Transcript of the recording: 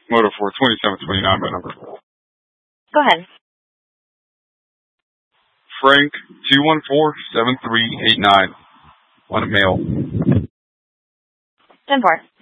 Motor for 2729, my number. Go ahead. Frank 214-7389. On a mail. 10-4.